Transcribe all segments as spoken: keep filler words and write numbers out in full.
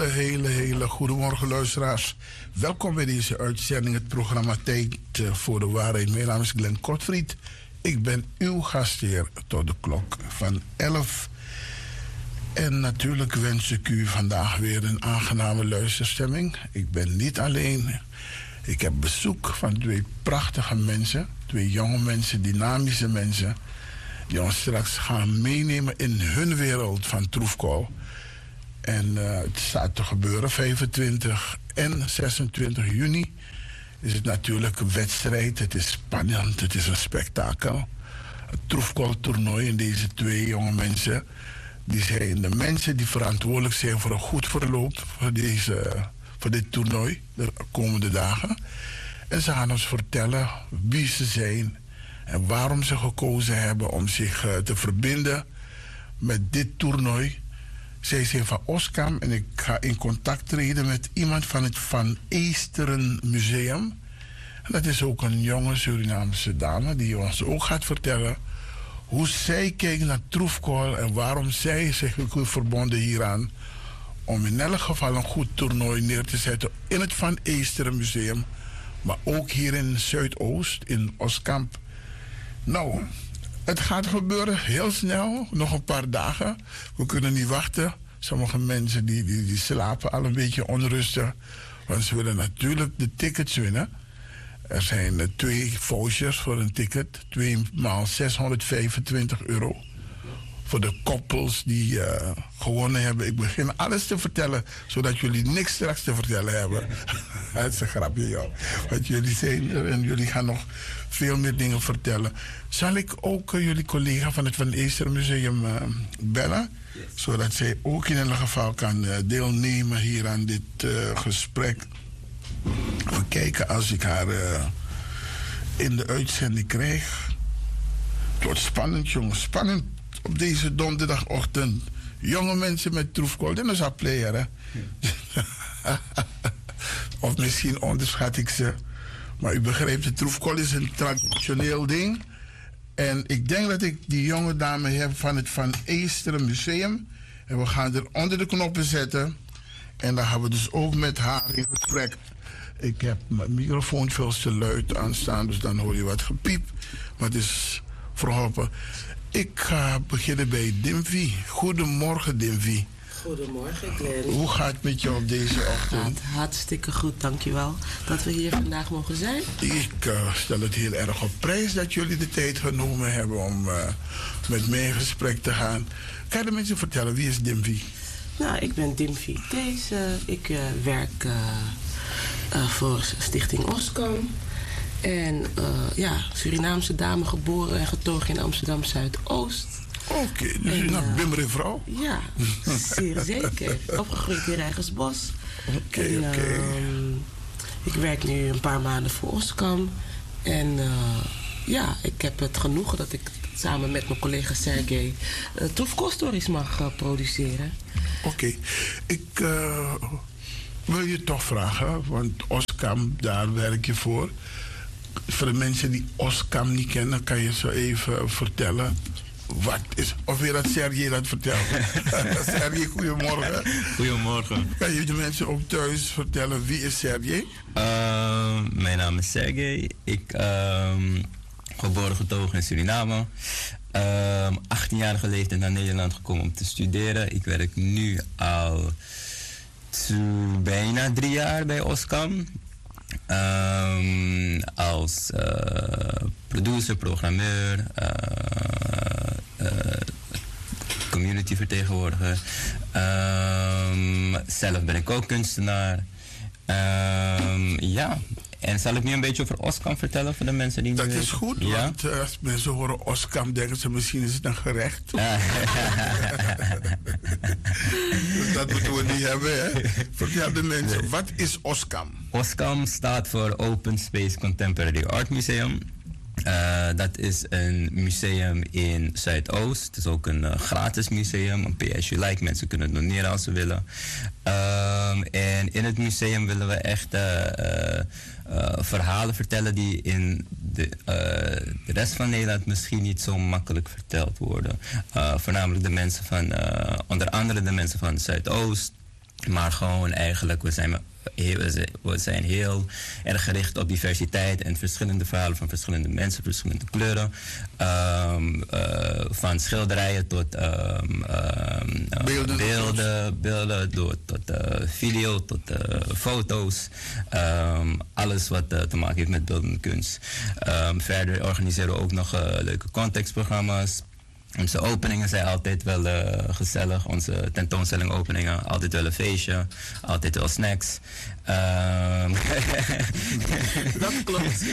hele, hele, hele goedemorgen luisteraars. Welkom bij deze uitzending, het programma Tijd voor de Waarheid. Mijn naam is Glenn Kortfried. Ik ben uw gastheer tot de klok van elf. En natuurlijk wens ik u vandaag weer een aangename luisterstemming. Ik ben niet alleen. Ik heb bezoek van twee prachtige mensen. Twee jonge mensen, dynamische mensen. Die ons straks gaan meenemen in hun wereld van troefkool. En uh, het staat te gebeuren, vijfentwintig en zesentwintig juni is het natuurlijk een wedstrijd. Het is spannend, het is een spektakel. Het troefkooltoernooi en deze twee jonge mensen, die zijn de mensen die verantwoordelijk zijn voor een goed verloop voor, deze, voor dit toernooi de komende dagen. En ze gaan ons vertellen wie ze zijn en waarom ze gekozen hebben om zich uh, te verbinden met dit toernooi. Zij zijn van Oskam en ik ga in contact treden met iemand van het Van Eesteren Museum. En dat is ook een jonge Surinaamse dame die ons ook gaat vertellen hoe zij kijkt naar troefkool en waarom zij zich ook verbonden hieraan om in elk geval een goed toernooi neer te zetten in het Van Eesteren Museum, maar ook hier in Zuidoost, in Oskamp. Nou, het gaat gebeuren heel snel, nog een paar dagen. We kunnen niet wachten. Sommige mensen die, die, die slapen al een beetje onrustig, want ze willen natuurlijk de tickets winnen. Er zijn uh, twee vouchers voor een ticket, twee maal zeshonderdvijfentwintig euro. Voor de koppels die uh, gewonnen hebben. Ik begin alles te vertellen, zodat jullie niks straks te vertellen hebben. Dat is een grapje, joh. Want jullie zijn er en jullie gaan nog veel meer dingen vertellen. Zal ik ook uh, jullie collega van het Van Eesteren Museum uh, bellen? Yes. Zodat zij ook in elk geval kan uh, deelnemen hier aan dit uh, gesprek. Even kijken als ik haar uh, in de uitzending krijg. Het wordt spannend, jongens. Spannend op deze donderdagochtend. Jonge mensen met troefkool. Dat is een player, hè? Ja. Of misschien onderschat ik ze. Maar u begrijpt, de troefkool is een traditioneel ding. En ik denk dat ik die jonge dame heb van het Van Eesteren Museum. En we gaan er onder de knoppen zetten. En dan gaan we dus ook met haar in gesprek. Ik heb mijn microfoon veel te luid aanstaan, dus dan hoor je wat gepiep. Maar het is verholpen. Ik ga beginnen bij Dimvi. Goedemorgen, Dimvi. Goedemorgen, Glenn. Hoe gaat het met jou op deze ochtend? Het gaat hartstikke goed, dankjewel dat we hier vandaag mogen zijn. Ik uh, stel het heel erg op prijs dat jullie de tijd genomen hebben om uh, met mij in gesprek te gaan. Kan je de mensen vertellen, wie is Dimvi? Nou, ik ben Dimvi Thees. Uh, ik uh, werk uh, uh, voor Stichting Oskam. En uh, ja, Surinaamse dame, geboren en getogen in Amsterdam Zuidoost. Oké, okay, dus je bent een bimmere vrouw? Ja, zeer zeker. Opgegroeid in Rijgersbos. Oké, okay, oké. Okay. Uh, ik werk nu een paar maanden voor Oskam. En uh, ja, ik heb het genoegen dat ik samen met mijn collega Sergej uh, troefkoolstories mag uh, produceren. Oké, okay. ik uh, wil je toch vragen, want Oskam, daar werk je voor. Voor de mensen die Oskam niet kennen, kan je zo even vertellen wat is, of weer dat Sergej dat vertelt. Sergej, goedemorgen. Goedemorgen. Kan je de mensen ook thuis vertellen, wie is Sergej? Uh, mijn naam is Sergej. Ik uh, geboren getogen in Suriname. Uh, achttienjarige leeftijd naar Nederland gekomen om te studeren. Ik werk nu al to, bijna drie jaar bij Oskam. Um, als uh, producer, programmeur, uh, uh, community vertegenwoordiger. Um, zelf ben ik ook kunstenaar. Um, ja, en zal ik nu een beetje over Oskam vertellen voor de mensen die... Dat nu... is goed, ja? Want uh, als mensen horen Oskam, denken ze misschien is het een gerecht. Dus dat moeten we niet hebben, hè? Vertel de mensen, wat is Oskam? Oskam staat voor Open Space Contemporary Art Museum. Uh, dat is een museum in Zuidoost. Het is ook een uh, gratis museum, een P S U like. Mensen kunnen doneren als ze willen. Um, en in het museum willen we echt uh, uh, uh, verhalen vertellen die in de, uh, de rest van Nederland misschien niet zo makkelijk verteld worden. Uh, voornamelijk de mensen van, uh, onder andere de mensen van Zuidoost. Maar gewoon eigenlijk, we zijn, heel, we zijn heel erg gericht op diversiteit en verschillende verhalen van verschillende mensen, verschillende kleuren. Um, uh, van schilderijen tot um, um, beelden, beelden, beelden door, tot uh, video, tot uh, foto's. Um, alles wat uh, te maken heeft met beeldende kunst. Um, verder organiseren we ook nog uh, leuke contextprogramma's. Onze openingen zijn altijd wel uh, gezellig. Onze tentoonstellingopeningen, altijd wel een feestje. Altijd wel snacks. Um, Dat klopt.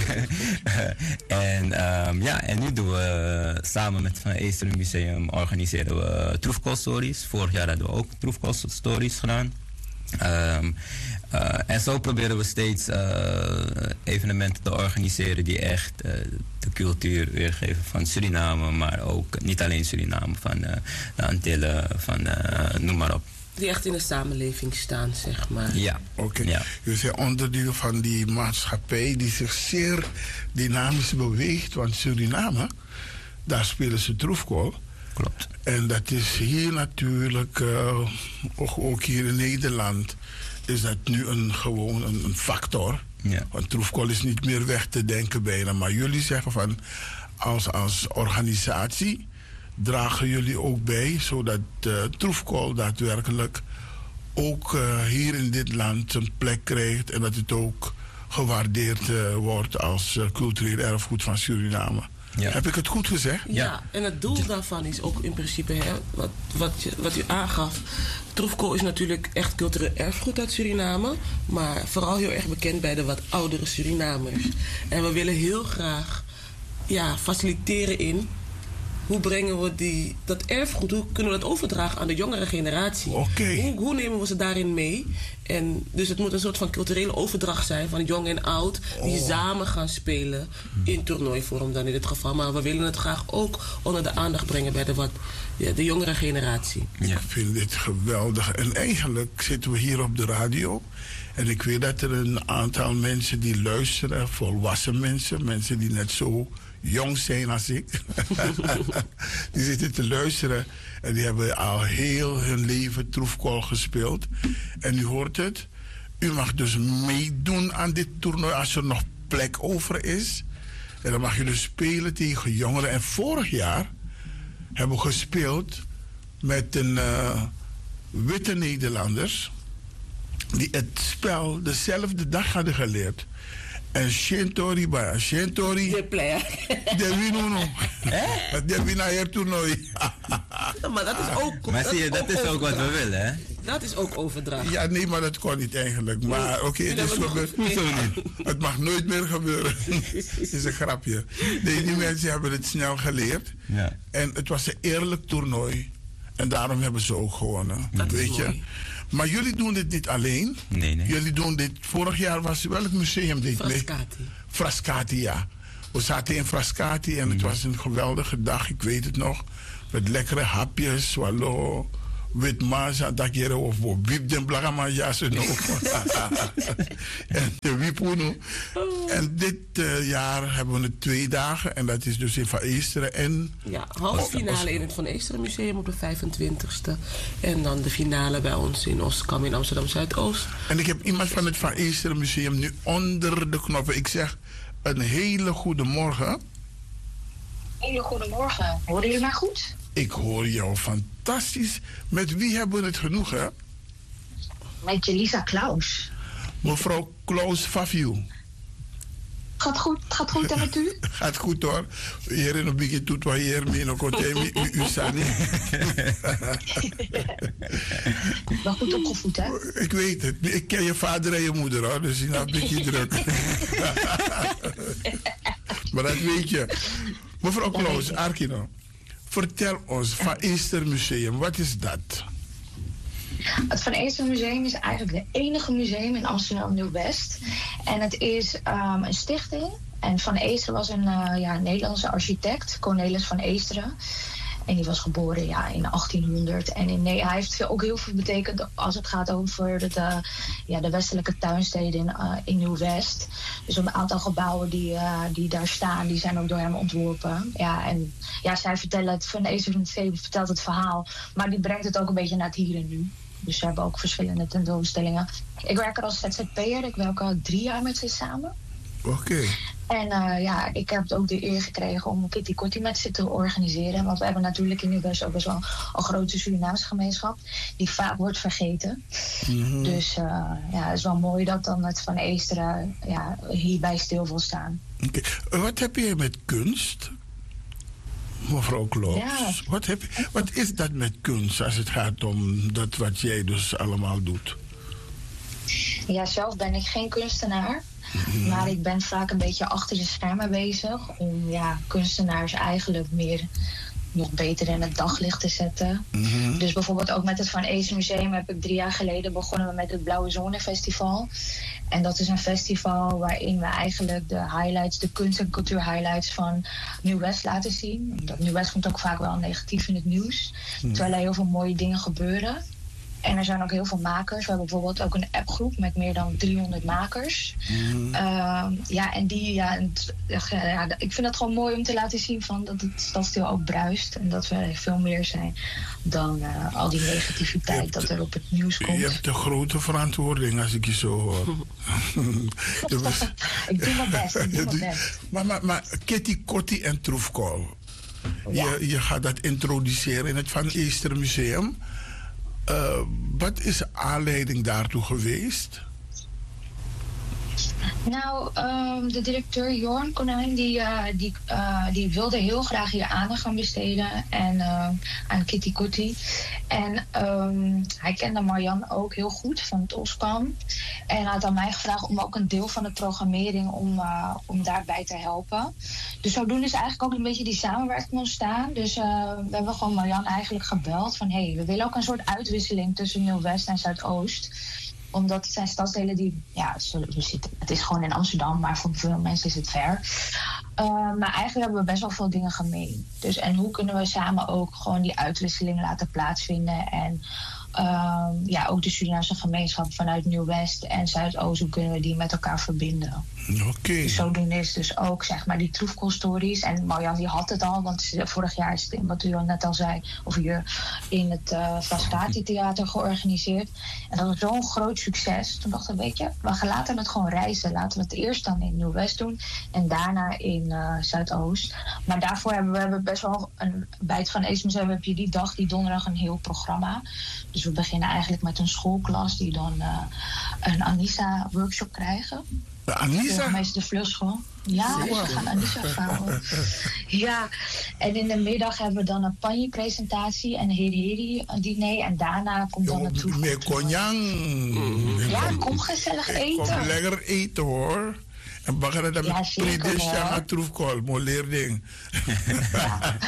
en, um, ja, en nu doen we samen met het Van Eesteren Museum organiseren we troefkoolstories. Vorig jaar hadden we ook troefkoolstories gedaan. Um, uh, en zo proberen we steeds uh, evenementen te organiseren die echt uh, de cultuur weergeven van Suriname, maar ook niet alleen Suriname, van uh, de Antillen, van uh, noem maar op. Die echt in de samenleving staan, zeg maar. Ja. Oké. Okay. Ja. Jullie zijn onderdeel van die maatschappij die zich zeer dynamisch beweegt. Want Suriname, daar spelen ze troefkool. Klopt. En dat is hier natuurlijk, uh, ook, ook hier in Nederland, is dat nu een, gewoon een, een factor. Ja. Want troefkool is niet meer weg te denken bijna. Maar jullie zeggen van, als, als organisatie dragen jullie ook bij, zodat uh, troefkool daadwerkelijk ook uh, hier in dit land een plek krijgt en dat het ook gewaardeerd uh, wordt als uh, cultureel erfgoed van Suriname. Ja. Heb ik het goed gezegd? Ja, ja, en het doel daarvan is ook in principe, hè, wat, wat, je, wat u aangaf. Troefkool is natuurlijk echt cultureel erfgoed uit Suriname, maar vooral heel erg bekend bij de wat oudere Surinamers. En we willen heel graag ja, faciliteren in hoe brengen we die, dat erfgoed, hoe kunnen we dat overdragen aan de jongere generatie? Okay. Hoe, hoe nemen we ze daarin mee? En dus het moet een soort van culturele overdracht zijn van jong en oud, die oh. samen gaan spelen in toernooivorm dan in dit geval. Maar we willen het graag ook onder de aandacht brengen bij de, wat, ja, de jongere generatie. Ja. Ik vind dit geweldig. En eigenlijk zitten we hier op de radio. En ik weet dat er een aantal mensen die luisteren, volwassen mensen, mensen die net zo jong zijn als ik. Die zitten te luisteren en die hebben al heel hun leven troefkool gespeeld. En u hoort het, u mag dus meedoen aan dit toernooi als er nog plek over is. En dan mag je dus spelen tegen jongeren. En vorig jaar hebben we gespeeld met een uh, witte Nederlanders die het spel dezelfde dag hadden geleerd. En Shintori bij Shintori. De player. De winono. De winnaar toernooi. Maar dat is ook. Maar zie je, dat is ook wat we willen, hè? Dat is ook overdracht. Ja, nee, maar dat kon niet eigenlijk. Maar oké, okay, het is gebeurd. Hoezo niet? Het mag nooit meer gebeuren. Het is een grapje. Nee, die mensen hebben het snel geleerd. Ja. En het was een eerlijk toernooi. En daarom hebben ze ook gewonnen. Dat weet is je? mooi. Maar jullie doen dit niet alleen. Nee, nee. Jullie doen dit. Vorig jaar was welk museum deed mee? Frascati. Frascati, ja. We zaten in Frascati en het was een geweldige dag, ik weet het nog. Met lekkere hapjes, swallow, wit maza, dakjere of wiep den blagama jassen. En de wipoeno. En dit uh, jaar hebben we het twee dagen en dat is dus in Van Eesteren en... Ja, halve finale in het Van Eesteren Museum op de vijfentwintigste. En dan de finale bij ons in Oskam in Amsterdam Zuidoost. En ik heb iemand van het Van Eesteren Museum nu onder de knoppen. Ik zeg een hele goede morgen. Hele goede morgen. Horen jullie mij goed? Ik hoor jou fantastisch. Met wie hebben we het genoegen? Met Jelisa Klaus. Mevrouw Klaus Faviu. Gaat goed, gaat goed en met u? Gaat goed hoor. Hier in een beetje doet wat hier mee nog u u sani. Wel goed opgevoed, hè? Ik weet het. Ik ken je vader en je moeder hoor, dus je hebt een beetje druk. Maar dat weet je. Mevrouw Klaus, Arkino, vertel ons, Van Eesteren Museum, wat is dat? Het Van Eesteren Museum is eigenlijk de enige museum in Amsterdam Nieuw-West. En het is um, een stichting. En Van Eesteren was een uh, ja, Nederlandse architect, Cornelis van Eesteren. En die was geboren ja, in achttienhonderd. En in, nee, hij heeft ook heel veel betekend als het gaat over de, de, ja, de westelijke tuinsteden in, uh, in Nieuw-West. Dus een aantal gebouwen die, uh, die daar staan, die zijn ook door hem ontworpen. Ja, en ja, zij vertellen het, Van Eesteren vertelt het verhaal, maar die brengt het ook een beetje naar het hier en nu. Dus we hebben ook verschillende tentoonstellingen. Ik werk er als Z Z P'er. Ik werk al drie jaar met ze samen. Oké. Okay. En uh, ja, ik heb ook de eer gekregen om Kitty Kotti met ze te organiseren. Want we hebben natuurlijk in Nieuw-West ook best wel een grote Surinaamse gemeenschap. Die vaak wordt vergeten. Mm-hmm. Dus uh, ja, het is wel mooi dat dan het Van Eesteren ja, hierbij stil wil staan. Oké. Okay. Wat heb je met kunst? Mevrouw Kloos, ja. wat, heb je, wat is dat met kunst als het gaat om dat wat jij dus allemaal doet? Ja, zelf ben ik geen kunstenaar. Mm-hmm. Maar ik ben vaak een beetje achter de schermen bezig. Om ja, kunstenaars eigenlijk meer nog beter in het daglicht te zetten. Mm-hmm. Dus bijvoorbeeld ook met het Van Eesteren Museum heb ik drie jaar geleden begonnen met het Blauwe Zone Festival. En dat is een festival waarin we eigenlijk de highlights, de kunst- en cultuur-highlights van Nieuw-West laten zien. Dat Nieuw-West komt ook vaak wel negatief in het nieuws. Mm. Terwijl er heel veel mooie dingen gebeuren. En er zijn ook heel veel makers. We hebben bijvoorbeeld ook een appgroep met meer dan driehonderd makers. Mm. Uh, ja, en die, ja, ja, ik vind het gewoon mooi om te laten zien van dat het stadsdeel ook bruist. En dat we veel meer zijn dan uh, al die negativiteit hebt, dat er op het nieuws komt. Je hebt een grote verantwoording als ik je zo hoor. was... ik doe mijn best, ik doe mijn best. Maar, maar, maar Kitty Kotti en Troefkool. Ja. Je, je gaat dat introduceren in het Van Eesteren Museum. Uh, wat is de aanleiding daartoe geweest? Nou, um, de directeur Jorn Konijn, die, uh, die, uh, die wilde heel graag hier aandacht aan besteden en, uh, aan Kitty Kotti. En um, hij kende Marjan ook heel goed van het Oskam. En hij had aan mij gevraagd om ook een deel van de programmering om, uh, om daarbij te helpen. Dus zodoende is eigenlijk ook een beetje die samenwerking ontstaan. Dus uh, we hebben gewoon Marjan eigenlijk gebeld van hé, hey, we willen ook een soort uitwisseling tussen Nieuw-West en Zuidoost. Omdat het zijn stadsdelen die, ja, het is gewoon in Amsterdam, maar voor veel mensen is het ver. Uh, maar eigenlijk hebben we best wel veel dingen gemeen. Dus en hoe kunnen we samen ook gewoon die uitwisseling laten plaatsvinden en uh, ja, ook de Surinaamse gemeenschap vanuit Nieuw-West en Zuidoost, hoe kunnen we die met elkaar verbinden? Oké. Okay. Dus zodoende is dus ook, zeg maar, die Troefkool-stories. En Marjan die had het al, want vorig jaar is het, in, wat u al net al zei, of hier in het uh, Frascati Theater georganiseerd. En dat was zo'n groot succes. Toen dachten we, weet je, we laten het gewoon reizen. Laten we het eerst dan in Nieuw-West doen en daarna in uh, Zuidoost. Maar daarvoor hebben we, hebben best wel, een, bij het Van Eesteren Museum heb je die dag, die donderdag, een heel programma. Dus we beginnen eigenlijk met een schoolklas die dan uh, een Anissa-workshop krijgen. De Anissa? De de vluchtschool. Ja, dus we gaan Anissa vrouwen. Ja, en in de middag hebben we dan een panje-presentatie en een heri-heri-diner. En daarna komt dan het toevoegen. Meer konjang. Ja, kom gezellig eten. Kom lekker eten hoor. En bagger dat met predestia naar Troefkool, mooi leerding. Ja.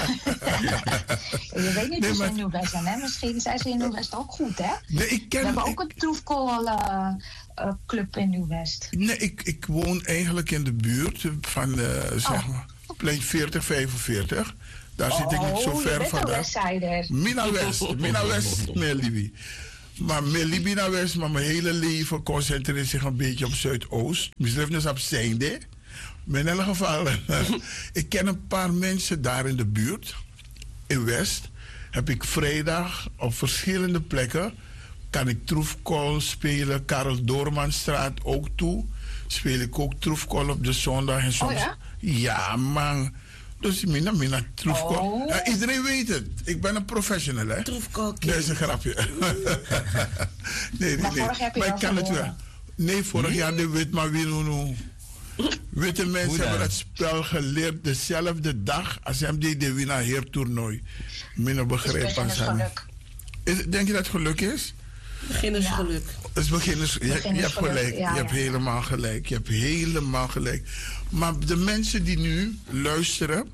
Je weet niet nee, hoe ze in Nieuw-West zijn, hè? Misschien zijn ze in Nieuw-West ook goed, hè? Nee, ik ken... We hebben ook een Troefkool uh, uh, club in Nieuw-West. Nee, ik, ik woon eigenlijk in de buurt van, uh, zeg oh. maar, plein veertig, vijfenveertig. Daar oh, zit ik niet zo ver vandaan. Mina West, Mina West, meer Libi. Maar mijn Libi naar West, maar mijn hele leven concentreert zich een beetje op Zuidoost. Misschien is op Zijnde. Maar in elk geval, ik ken een paar mensen daar in de buurt. In West heb ik vrijdag op verschillende plekken. Kan ik Troefkool spelen. Karel Doormanstraat ook toe. Speel ik ook Troefkool op de zondag. En soms, oh ja? Ja, man. Dus mina, mina, Troefkool. Oh. Ja, iedereen weet het. Ik ben een professional, hè. Troefkool. Dat is een grapje. nee, nee, maar nee. vorig heb je maar ik kan het wel. Nee, vorig jaar de Witma Winunu. Witte mensen hebben het spel geleerd dezelfde dag als hem die de winnaar heer toernooi. Minder begrepen van zijn. Denk je dat het geluk is? Beginnersgeluk. Het is beginners, je, je hebt gelijk. Ja, je hebt ja. helemaal gelijk. Je hebt helemaal gelijk. Maar de mensen die nu luisteren,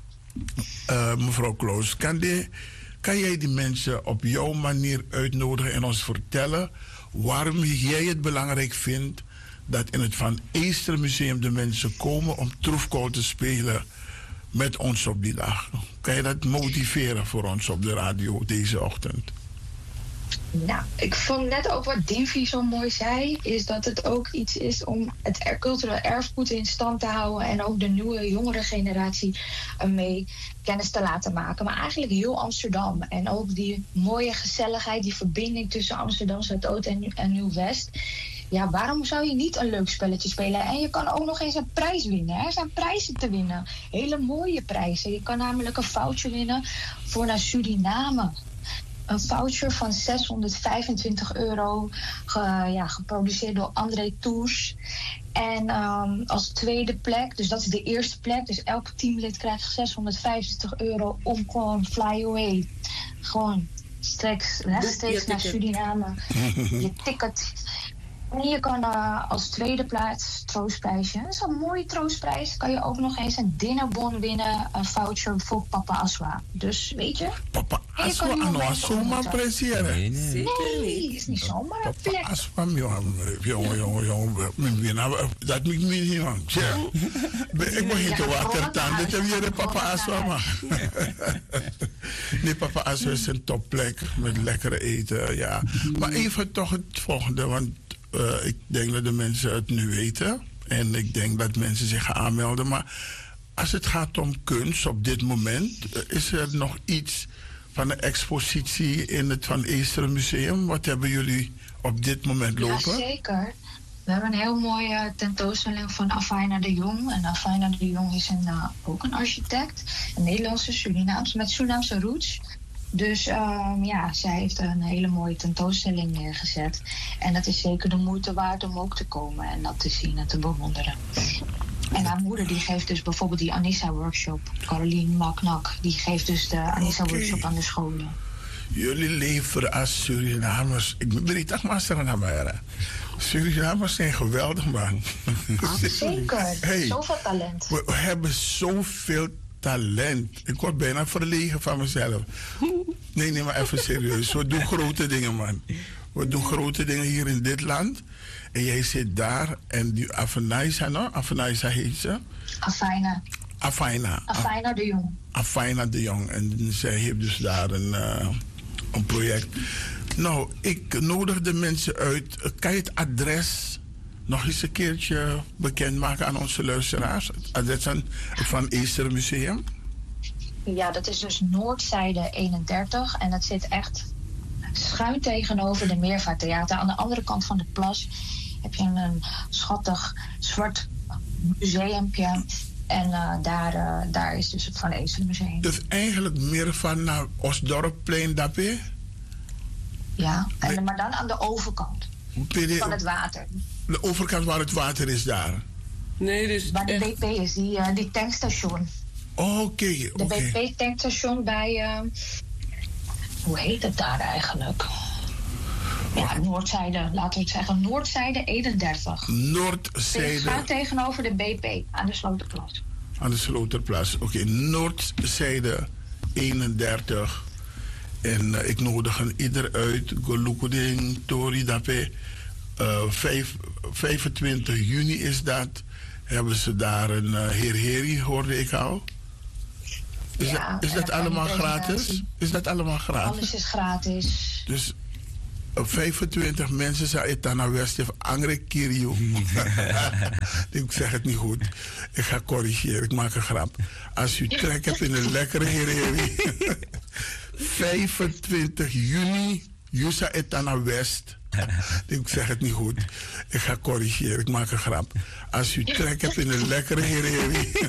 uh, mevrouw Kloos, kan, die, kan jij die mensen op jouw manier uitnodigen en ons vertellen waarom jij het belangrijk vindt dat in het Van Eesteren Museum de mensen komen om Troefkool te spelen met ons op die dag? Kan je dat motiveren voor ons op de radio deze ochtend? Nou, ik vond net ook wat Divi zo mooi zei, is dat het ook iets is om het er- cultureel erfgoed in stand te houden en ook de nieuwe, jongere generatie ermee kennis te laten maken. Maar eigenlijk heel Amsterdam. En ook die mooie gezelligheid, die verbinding tussen Amsterdam, Zuidoost en, en Nieuw-West. Ja, waarom zou je niet een leuk spelletje spelen? En je kan ook nog eens een prijs winnen. Hè? Er zijn prijzen te winnen. Hele mooie prijzen. Je kan namelijk een voucher winnen voor naar Suriname. Een voucher van zeshonderdvijfentwintig euro, ge, ja, geproduceerd door André Tours. En um, als tweede plek, dus dat is de eerste plek, dus elk teamlid krijgt zeshonderdvijftig euro om gewoon fly away. Gewoon straks, rechtstreeks naar Suriname. Je ticket. En je kan uh, als tweede plaats troostprijsje. Dat is een mooie troostprijs. Kan je ook nog eens een dinnerbon winnen. Een voucher voor Papa Aswa. Dus weet je. Papa Aswa, ano, zomaar presteren. Nee, nee. Zeker Nee, niet. het is niet zomaar een Papa plek. Aswa, jongen, jongen, jongen, jongen. Dat moet ik niet zien, man. Tja. Ik begin te watertanden. Dat je weer Papa Aswa, man. Nee, Papa Aswa is een topplek met lekkere eten, ja. Maar even toch het volgende, want uh, ik denk dat de mensen het nu weten. En ik denk dat mensen zich gaan aanmelden. Maar als het gaat om kunst op dit moment, uh, is er nog iets van een expositie in het Van Eesteren Museum? Wat hebben jullie op dit moment lopen? Ja, zeker. We hebben een heel mooie tentoonstelling van Afaina de Jong. En Afaina de Jong is een, uh, ook een architect. Een Nederlandse Surinaamse, met Surinaamse roots. Dus um, ja, zij heeft een hele mooie tentoonstelling neergezet. En dat is zeker de moeite waard om ook te komen en dat te zien en te bewonderen. En haar moeder die geeft dus bijvoorbeeld die Anissa-workshop. Caroline Maknak, die geeft dus de Anissa-workshop aan de scholen. Jullie leveren als Surinamers. Ik ben niet echt maar Surinamers. Surinamers zijn geweldig, man. Zeker, Hey, zoveel talent. We, we hebben zoveel talent. Ik word bijna verlegen van mezelf. Nee, nee, maar even serieus. We doen grote dingen, man. We doen grote dingen hier in dit land. En jij zit daar en die Afanaisa, no? Afanaisa heet ze. Afaina. Afaina. Afaina de Jong. Afaina de Jong. En zij heeft dus daar een, uh, een project. Nou, ik nodig de mensen uit. Kan je het adres nog eens een keertje bekendmaken aan onze luisteraars? Het adres van het Van Eesteren Museum? Ja, dat is dus Noordzijde eenendertig. En dat zit echt schuin tegenover de Meervaarttheater. Aan de andere kant van de plas heb je een, een schattig zwart museumpje. En uh, daar, uh, daar is dus het Van Eesteren Museum. Dus eigenlijk meer van naar Osdorpplein, daarbij? Ja, en, Nee. maar dan aan de overkant van het water. De overkant waar het water is daar. Nee, dus Waar de echt, B P is, die, uh, die tankstation. Oké, oké. De Okay. B P-tankstation bij... Uh, hoe heet het daar eigenlijk? Ja, Noordzijde, laten we het zeggen. Noordzijde eenendertig. Noordzijde. Schuin tegenover de B P aan de Sloterplas. Aan de Sloterplas. Oké, okay. Noordzijde eenendertig. En uh, ik nodig een ieder uit. Golukuding, Tori, Dape. Uh, vijfentwintig juni is dat. Hebben ze daar een uh, Heer Heri, hoorde ik al. Is, Ja, dat, is en dat dan kan allemaal je gratis? presentatie. Is dat allemaal gratis? Alles is gratis. Dus uh, vijfentwintig mensen zijn het naar West of Angre Kirio. Ik zeg het niet goed. Ik ga corrigeren, ik maak een grap. Als u trek hebt in een lekkere Heer Heri. vijfentwintig juni, Yusa Etana West. Ik zeg het niet goed. Ik ga corrigeren, ik maak een grap. Als u trek hebt in een lekkere Heer Heri.